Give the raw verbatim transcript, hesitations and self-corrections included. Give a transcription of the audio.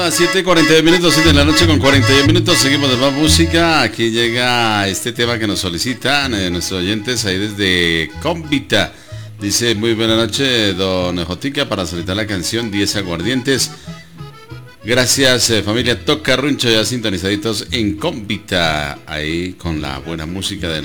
las siete y cuarenta y dos minutos, siete de la noche con cuarenta y dos minutos. Seguimos de más música. Aquí llega este tema que nos solicitan eh, nuestros oyentes ahí desde Cómbita. Dice: muy buena noche, don Jotica, para solicitar la canción diez Aguardientes. Gracias, eh, familia Toca Runcho, ya sintonizaditos en Cómbita, ahí con la buena música de